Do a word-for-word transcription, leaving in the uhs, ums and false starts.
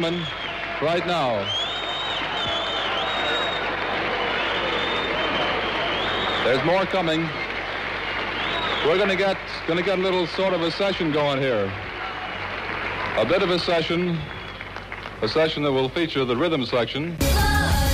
baseman right now. There's more coming. We're going to get going to get a little sort of a session going here. A bit of a session, a session that will feature the rhythm section.